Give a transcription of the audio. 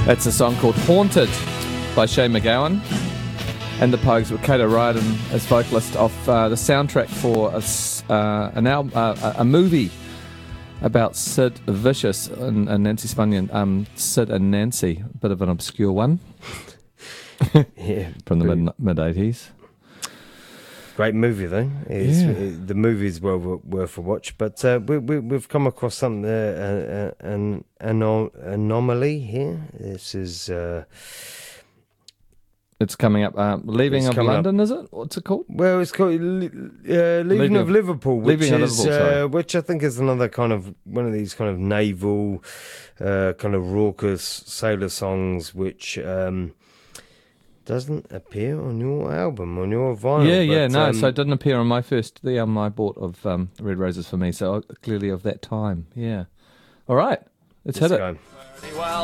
That's a song called Haunted by Shane MacGowan. And the Pogues were Kato Ryden as vocalist of the soundtrack for a movie about Sid Vicious and Nancy Spunion. Sid and Nancy, a bit of an obscure one. Yeah, from the mid-80s. Great movie though. The movie is well worth a watch. But we've come across something an anomaly here. This is. It's coming up. Leaving of London, is it? What's it called? Well, it's called Leaving of Liverpool, which I think is another kind of one of these kind of naval, kind of raucous sailor songs, which. Doesn't appear on your album, on your vinyl. So it didn't appear on the album I bought of Red Roses for Me, so clearly of that time, yeah. All right, let's hit it. Well,